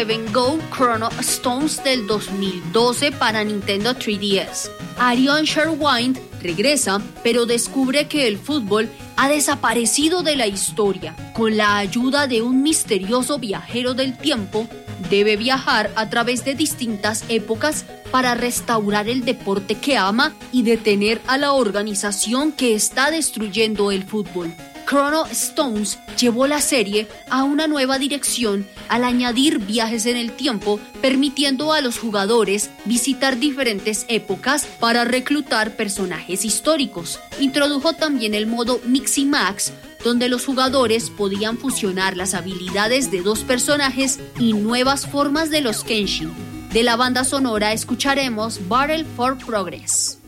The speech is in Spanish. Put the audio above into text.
Pokémon Go Chrono Stones del 2012 para Nintendo 3DS. Arion Sherwind regresa, pero descubre que el fútbol ha desaparecido de la historia. Con la ayuda de un misterioso viajero del tiempo, debe viajar a través de distintas épocas para restaurar el deporte que ama y detener a la organización que está destruyendo el fútbol. Chrono Stones llevó la serie a una nueva dirección al añadir viajes en el tiempo, permitiendo a los jugadores visitar diferentes épocas para reclutar personajes históricos. Introdujo también el modo Mix y Max, donde los jugadores podían fusionar las habilidades de dos personajes y nuevas formas de los Kenshin. De la banda sonora escucharemos Battle for Progress.